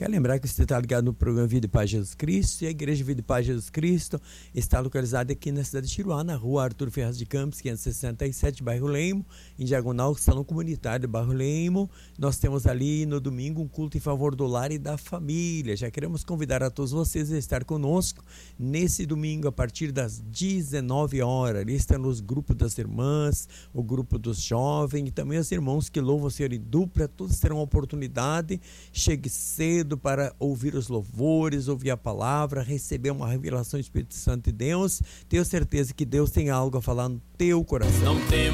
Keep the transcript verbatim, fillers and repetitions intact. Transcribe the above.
Quero lembrar que você está ligado no programa Vida e Paz Jesus Cristo, e a Igreja Vida e Paz Jesus Cristo está localizada aqui na cidade de Tiruá, na rua Arthur Ferraz de Campos, quinhentos e sessenta e sete, bairro Leimo, em diagonal Salão Comunitário, bairro Leimo. Nós temos ali no domingo um culto em favor do lar e da família. Já queremos convidar a todos vocês a estar conosco nesse domingo a partir das dezenove horas. Ali estão os grupos das irmãs, o grupo dos jovens e também os irmãos que louvam o Senhor em dupla. Todos terão a oportunidade. Chegue cedo para ouvir os louvores, ouvir a palavra, receber uma revelação do Espírito Santo de Deus. Tenho certeza que Deus tem algo a falar no teu coração. Não temo